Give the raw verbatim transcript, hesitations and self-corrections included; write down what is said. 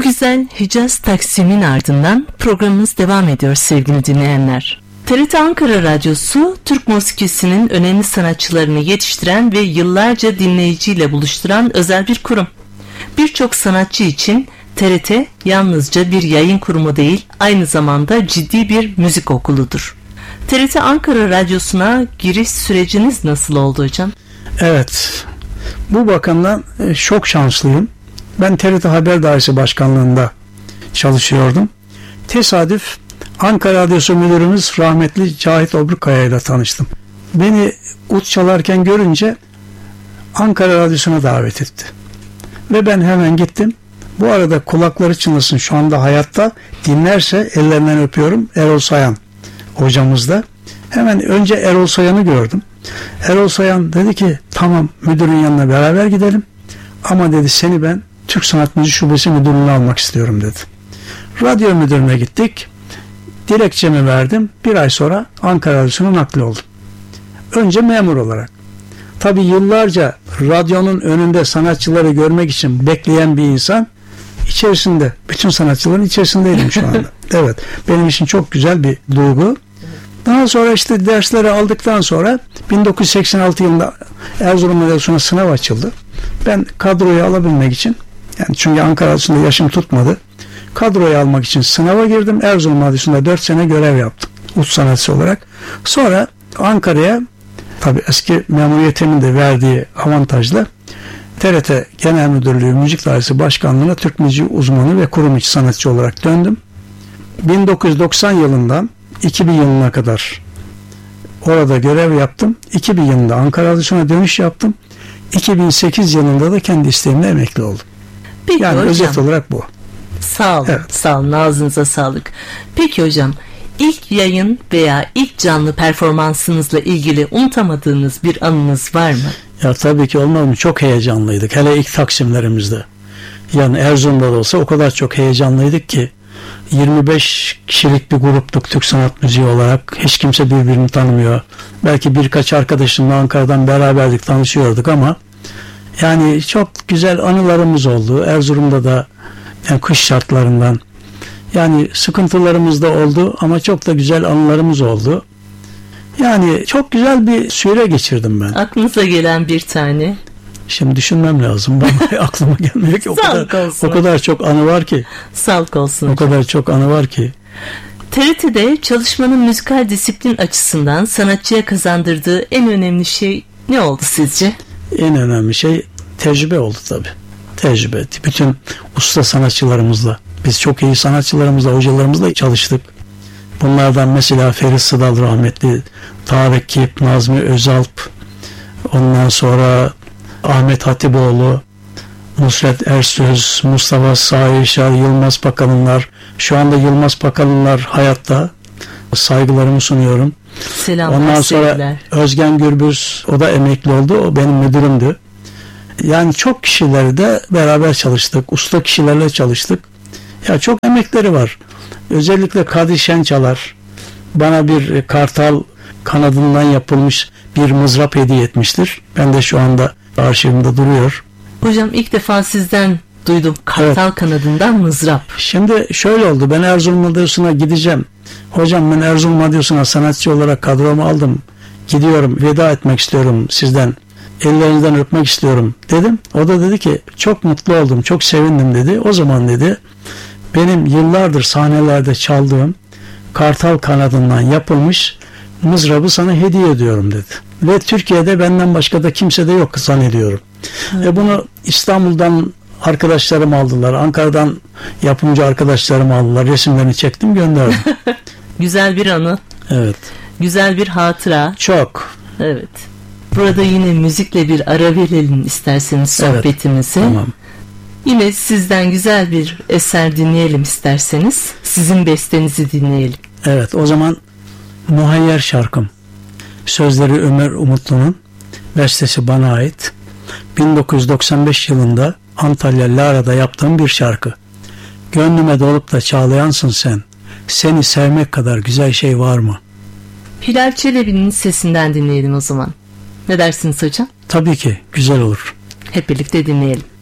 güzel Hicaz Taksim'in ardından programımız devam ediyor sevgili dinleyenler. T R T Ankara Radyosu, Türk musikisinin önemli sanatçılarını yetiştiren ve yıllarca dinleyiciyle buluşturan özel bir kurum. Birçok sanatçı için T R T yalnızca bir yayın kurumu değil, aynı zamanda ciddi bir müzik okuludur. T R T Ankara Radyosu'na giriş süreciniz nasıl oldu hocam? Evet, bu bakımdan çok şanslıyım. Ben T R T Haber Dairesi Başkanlığı'nda çalışıyordum. Tesadüf Ankara Radyosu Müdürümüz rahmetli Cahit Obrukaya ile tanıştım. Beni ut çalarken görünce Ankara Radyosu'na davet etti. Ve ben hemen gittim. Bu arada kulakları çınlasın, şu anda hayatta, dinlerse ellerinden öpüyorum, Erol Sayan hocamız da. Hemen önce Erol Sayan'ı gördüm. Erol Sayan dedi ki tamam, müdürün yanına beraber gidelim. Ama dedi seni ben Türk Sanat Müziği Şubesi Müdürlüğü'ne almak istiyorum dedi. Radyo müdürüne gittik. Dilekçemi verdim. Bir ay sonra Ankara Radyosu'na nakli oldum. Önce memur olarak. Tabii yıllarca radyonun önünde sanatçıları görmek için bekleyen bir insan, içerisinde, bütün sanatçıların içerisindeydim şu anda. Evet, benim için çok güzel bir duygu. Daha sonra işte dersleri aldıktan sonra bin dokuz yüz seksen altı yılında Erzurum Radyosu'na sınav açıldı. Ben kadroyu alabilmek için, yani çünkü Ankara Radyosu'nda yaşım tutmadı, kadroyu almak için sınava girdim. Erzurum Radyosu'nda dört sene görev yaptım ut sanatçısı olarak. Sonra Ankara'ya, tabii eski memuriyetimin de verdiği avantajla, T R T Genel Müdürlüğü Müzik Dairesi Başkanlığı'na Türk müziği uzmanı ve kurum içi sanatçı olarak döndüm. bin dokuz yüz doksan yılından iki bin yılına kadar orada görev yaptım. iki bin yılında Ankara Radyosu'na dönüş yaptım. iki bin sekiz yılında da kendi isteğimle emekli oldum. Peki yani hocam, özet olarak bu. Sağ olun, evet. sağ olun, ağzınıza sağlık. Peki hocam, ilk yayın veya ilk canlı performansınızla ilgili unutamadığınız bir anınız var mı? Ya tabii ki olmaz mı? Çok heyecanlıydık. Hele ilk taksimlerimizde. Yani Erzurum'da da olsa o kadar çok heyecanlıydık ki yirmi beş kişilik bir gruptuk Türk Sanat Müziği olarak. Hiç kimse birbirini tanımıyor. Belki birkaç arkadaşımla Ankara'dan beraberdik, tanışıyorduk ama yani çok güzel anılarımız oldu. Erzurum'da da yani kış şartlarından, yani sıkıntılarımız da oldu ama çok da güzel anılarımız oldu. Yani çok güzel bir süre geçirdim ben. Aklınıza gelen bir tane? Şimdi düşünmem lazım. Bana aklıma gelmiyor ki. O kadar, o kadar çok anı var ki. Sağlık olsun. O hocam. kadar çok anı var ki. T R T'de çalışmanın müzikal disiplin açısından sanatçıya kazandırdığı en önemli şey ne oldu sizce? En önemli şey tecrübe oldu tabii. Tecrübe. Bütün usta sanatçılarımızla, biz çok iyi sanatçılarımızla, hocalarımızla çalıştık. Bunlardan mesela Ferit Sıdal rahmetli, Tarık Kip, Nazmi Özalp, ondan sonra Ahmet Hatipoğlu, Nusret Ersöz, Mustafa Sağırşar, Yılmaz Pakalınlar. Şu anda Yılmaz Pakalınlar hayatta. Saygılarımı sunuyorum. Selamlar, ondan sonra sevgiler. Özgen Gürbüz, o da emekli oldu. O benim müdürümdü. Yani çok kişilerle de beraber çalıştık. Usta kişilerle çalıştık. Ya çok emekleri var. Özellikle Kadri Şençalar bana bir kartal kanadından yapılmış bir mızrap hediye etmiştir. Ben de şu anda arşivimde duruyor. Hocam ilk defa sizden duydum. Kartal evet. kanadından mızrap. Şimdi şöyle oldu. Ben Erzurum Radyosu'na gideceğim. Hocam ben Erzurum Radyosu'na sanatçı olarak kadromu aldım. Gidiyorum. Veda etmek istiyorum sizden. Ellerinizden öpmek istiyorum dedim. O da dedi ki çok mutlu oldum. Çok sevindim dedi. O zaman dedi benim yıllardır sahnelerde çaldığım kartal kanadından yapılmış mızrabı sana hediye ediyorum dedi. Ve Türkiye'de benden başka da kimse de yok zannediyorum. Evet. Ve bunu İstanbul'dan arkadaşlarım aldılar. Ankara'dan yapımcı arkadaşlarım aldılar. Resimlerini çektim, gönderdim. Güzel bir anı. Evet. Güzel bir hatıra. Çok. Evet. Burada yine müzikle bir ara verelim isterseniz sohbetimizi. Evet. Tamam. Yine sizden güzel bir eser dinleyelim isterseniz. Sizin bestenizi dinleyelim. Evet, o zaman Muhayyer şarkım. Sözleri Ömer Umutlu'nun, bestesi bana ait. bin dokuz yüz doksan beş yılında Antalya Lara'da yaptığım bir şarkı. Gönlüme dolup da çağlayansın sen. Seni sevmek kadar güzel şey var mı? Hilal Çelebi'nin sesinden dinleyelim o zaman. Ne dersiniz hocam? Tabii ki, güzel olur. Hep birlikte dinleyelim.